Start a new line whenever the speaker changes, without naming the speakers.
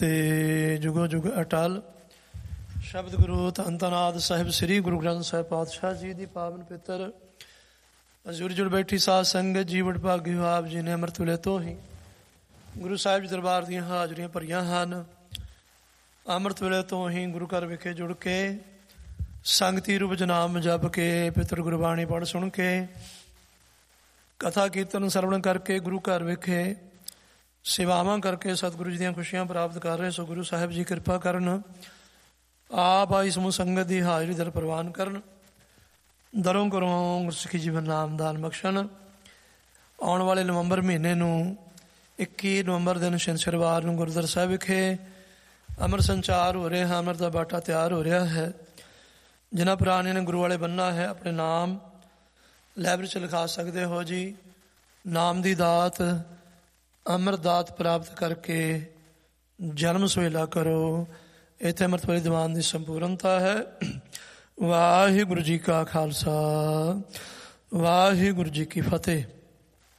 ਤੇ ਜੁਗੋ ਜੁਗ ਅਟਲ। ਸ਼ਬਦ ਗੁਰੂ ਧੰਨ ਧੰਨ ਆਦਿ ਸਾਹਿਬ ਸ੍ਰੀ ਗੁਰੂ ਗ੍ਰੰਥ ਸਾਹਿਬ ਪਾਤਸ਼ਾਹ ਜੀ ਦੀ ਪਾਵਨ ਪਿੱਤਰ ਹਜ਼ੂਰ ਜੁੜ ਬੈਠੀ ਸਾਧ ਸੰਗਤ ਜੀ ਵਡਭਾਗੀ ਹੋ ਆਪ ਜੀ ਨੇ ਅੰਮ੍ਰਿਤ ਵੇਲੇ ਤੋਂ ਹੀ ਗੁਰੂ ਸਾਹਿਬ ਜੀ ਦਰਬਾਰ ਦੀਆਂ ਹਾਜ਼ਰੀਆਂ ਭਰੀਆਂ ਹਨ। ਅੰਮ੍ਰਿਤ ਵੇਲੇ ਤੋਂ ਹੀ ਗੁਰੂ ਘਰ ਵਿਖੇ ਜੁੜ ਕੇ ਸੰਗਤੀ ਰੂਪ ਨਾਮ ਜਪ ਕੇ ਪਿੱਤਰ ਗੁਰਬਾਣੀ ਪੜ੍ਹ ਸੁਣ ਕੇ ਕਥਾ ਕੀਰਤਨ ਸਰਵਣ ਕਰਕੇ ਗੁਰੂ ਘਰ ਵਿਖੇ ਸੇਵਾਵਾਂ ਕਰਕੇ ਸਤਿਗੁਰੂ ਜੀ ਦੀਆਂ ਖੁਸ਼ੀਆਂ ਪ੍ਰਾਪਤ ਕਰ ਰਹੇ। ਸੋ ਗੁਰੂ ਸਾਹਿਬ ਜੀ ਕਿਰਪਾ ਕਰਨ, ਆਪ ਆਈ ਸਮੂਹ ਸੰਗਤ ਦੀ ਹਾਜ਼ਰੀ ਦਰ ਪ੍ਰਵਾਨ ਕਰਨ, ਦਰੋਂ ਕਰੋਂ ਗੁਰਸਿੱਖੀ ਜੀਵਨ ਨਾਮ ਦਾਨ ਬਖਸ਼ਣ। ਆਉਣ ਵਾਲੇ ਨਵੰਬਰ ਮਹੀਨੇ ਨੂੰ 21 ਨਵੰਬਰ ਦਿਨ ਸ਼ਨੀਵਾਰ ਨੂੰ ਗੁਰਦੁਆਰਾ ਸਾਹਿਬ ਵਿਖੇ ਅੰਮ੍ਰਿਤ ਸੰਚਾਰ ਹੋ ਰਿਹਾ, ਅੰਮ੍ਰਿਤ ਦਾ ਬਾਟਾ ਤਿਆਰ ਹੋ ਰਿਹਾ ਹੈ। ਜਿਨ੍ਹਾਂ ਪ੍ਰਾਣੀਆਂ ਨੇ ਗੁਰੂ ਵਾਲੇ ਬੰਨਾ ਹੈ ਆਪਣੇ ਨਾਮ ਲਾਇਬ੍ਰੇਰੀ 'ਚ ਲਿਖਾ ਸਕਦੇ ਹੋ ਜੀ। ਨਾਮ ਦੀ ਦਾਤ ਅੰਮ੍ਰਿਤ ਦਾਤ ਪ੍ਰਾਪਤ ਕਰਕੇ ਜਨਮ ਸੁਹੇਲਾ ਕਰੋ। ਇੱਥੇ ਅੰਮ੍ਰਿਤ ਵੇਲੇ ਦੀਵਾਨ ਦੀ ਸੰਪੂਰਨਤਾ ਹੈ। ਵਾਹਿਗੁਰੂ ਜੀ ਕਾ ਖਾਲਸਾ, ਵਾਹਿਗੁਰੂ ਜੀ ਕੀ ਫਤਿਹ।